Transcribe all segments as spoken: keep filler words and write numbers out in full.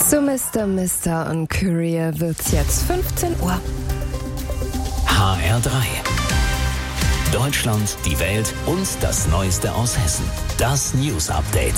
So Mister Mister und Courier wird's jetzt fünfzehn Uhr. H R drei. Deutschland, die Welt und das Neueste aus Hessen. Das News Update.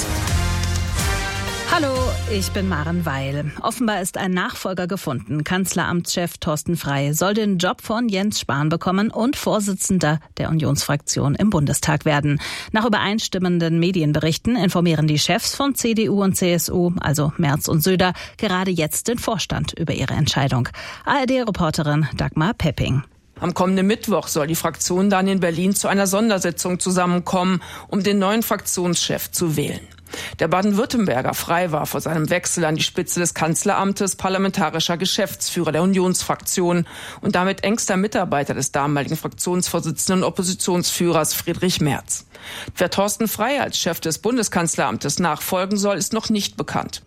Hallo, ich bin Maren Weil. Offenbar ist ein Nachfolger gefunden. Kanzleramtschef Thorsten Frey soll den Job von Jens Spahn bekommen und Vorsitzender der Unionsfraktion im Bundestag werden. Nach übereinstimmenden Medienberichten informieren die Chefs von C D U und C S U, also Merz und Söder, gerade jetzt den Vorstand über ihre Entscheidung. A R D-Reporterin Dagmar Pepping. Am kommenden Mittwoch soll die Fraktion dann in Berlin zu einer Sondersitzung zusammenkommen, um den neuen Fraktionschef zu wählen. Der Baden-Württemberger Frey war vor seinem Wechsel an die Spitze des Kanzleramtes parlamentarischer Geschäftsführer der Unionsfraktion und damit engster Mitarbeiter des damaligen Fraktionsvorsitzenden und Oppositionsführers Friedrich Merz. Wer Thorsten Frey als Chef des Bundeskanzleramtes nachfolgen soll, ist noch nicht bekannt.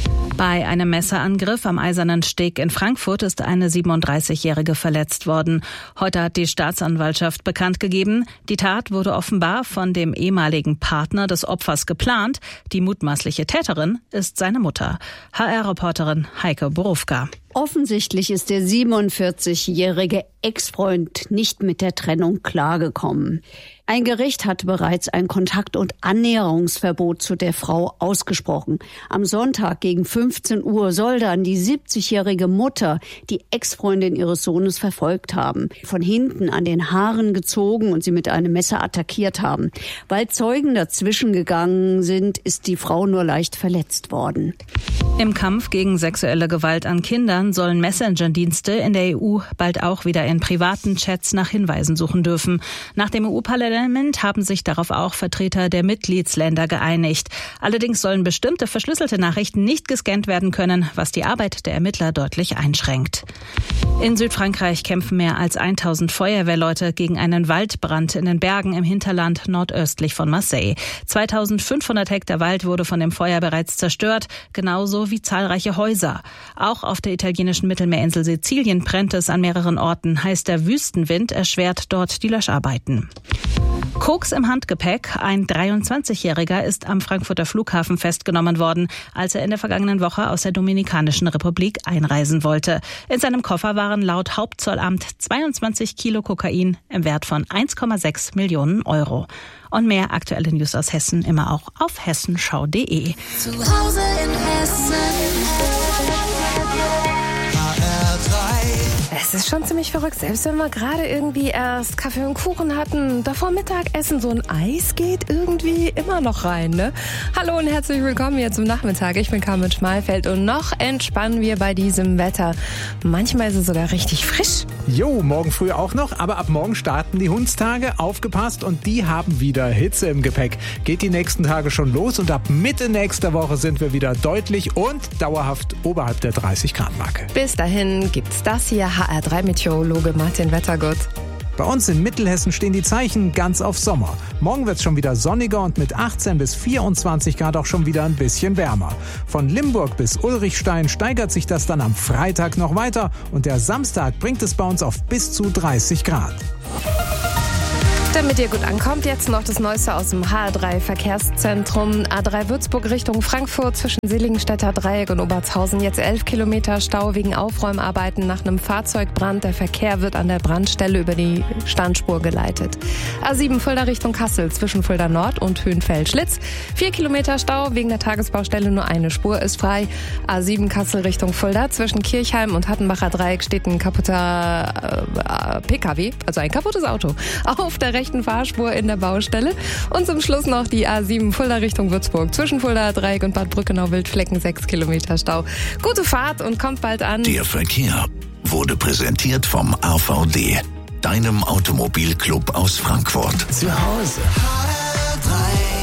Bei einem Messerangriff am Eisernen Steg in Frankfurt ist eine siebenunddreißigjährige verletzt worden. Heute hat die Staatsanwaltschaft bekannt gegeben, die Tat wurde offenbar von dem ehemaligen Partner des Opfers geplant. Die mutmaßliche Täterin ist seine Mutter. H R-Reporterin Heike Borufka. Offensichtlich ist der siebenundvierzigjährige Ex-Freund nicht mit der Trennung klargekommen. Ein Gericht hat bereits ein Kontakt- und Annäherungsverbot zu der Frau ausgesprochen. Am Sonntag gegen fünfzehn Uhr soll dann die siebzigjährige Mutter die Ex-Freundin ihres Sohnes verfolgt haben, von hinten an den Haaren gezogen und sie mit einem Messer attackiert haben. Weil Zeugen dazwischen gegangen sind, ist die Frau nur leicht verletzt worden. Im Kampf gegen sexuelle Gewalt an Kindern sollen Messenger-Dienste in der E U bald auch wieder in privaten Chats nach Hinweisen suchen dürfen. Nach dem E U-Parlament haben sich darauf auch Vertreter der Mitgliedsländer geeinigt. Allerdings sollen bestimmte verschlüsselte Nachrichten nicht gescannt werden können, was die Arbeit der Ermittler deutlich einschränkt. In Südfrankreich kämpfen mehr als tausend Feuerwehrleute gegen einen Waldbrand in den Bergen im Hinterland nordöstlich von Marseille. zweitausendfünfhundert Hektar Wald wurde von dem Feuer bereits zerstört, genauso wie zahlreiche Häuser. Auch auf der italienischen Mittelmeerinsel Sizilien brennt es an mehreren Orten. Heißt, der Wüstenwind erschwert dort die Löscharbeiten. Koks im Handgepäck. Ein dreiundzwanzigjähriger ist am Frankfurter Flughafen festgenommen worden, als er in der vergangenen Woche aus der Dominikanischen Republik einreisen wollte. In seinem Koffer waren laut Hauptzollamt zweiundzwanzig Kilo Kokain im Wert von eins Komma sechs Millionen Euro. Und mehr aktuelle News aus Hessen immer auch auf hessenschau punkt de. Zu Hause in Hessen. Es ist schon ziemlich verrückt, selbst wenn wir gerade irgendwie erst Kaffee und Kuchen hatten, davor Mittagessen, so ein Eis geht irgendwie immer noch rein, ne? Hallo und herzlich willkommen hier zum Nachmittag. Ich bin Carmen Schmalfeld und noch entspannen wir bei diesem Wetter. Manchmal ist es sogar richtig frisch. Jo, morgen früh auch noch, aber ab morgen starten die Hundstage. Aufgepasst, und die haben wieder Hitze im Gepäck. Geht die nächsten Tage schon los und ab Mitte nächster Woche sind wir wieder deutlich und dauerhaft oberhalb der dreißig Grad Marke. Bis dahin gibt's das hier. H R drei Meteorologe Martin Wettergott. Bei uns in Mittelhessen stehen die Zeichen ganz auf Sommer. Morgen wird's schon wieder sonniger und mit achtzehn bis vierundzwanzig Grad auch schon wieder ein bisschen wärmer. Von Limburg bis Ulrichstein steigert sich das dann am Freitag noch weiter und der Samstag bringt es bei uns auf bis zu dreißig Grad. Damit ihr gut ankommt, jetzt noch das Neueste aus dem H R drei Verkehrszentrum. A drei Würzburg Richtung Frankfurt zwischen Seligenstädter Dreieck und Obertshausen. Jetzt elf Kilometer Stau wegen Aufräumarbeiten nach einem Fahrzeugbrand. Der Verkehr wird an der Brandstelle über die Standspur geleitet. A sieben Fulda Richtung Kassel zwischen Fulda Nord und Höhenfeld-Schlitz. vier Kilometer Stau wegen der Tagesbaustelle, nur eine Spur ist frei. A sieben Kassel Richtung Fulda zwischen Kirchheim und Hattenbacher Dreieck steht ein kaputter äh, P K W, also ein kaputtes Auto, auf der rechten Fahrspur in der Baustelle. Und zum Schluss noch die A sieben Fulda Richtung Würzburg zwischen Fulda Dreieck und Bad Brückenau-Wildflecken, sechs Kilometer Stau. Gute Fahrt und kommt bald an. Der Verkehr wurde präsentiert vom A V D, deinem Automobilclub aus Frankfurt. Zu Hause. H R drei.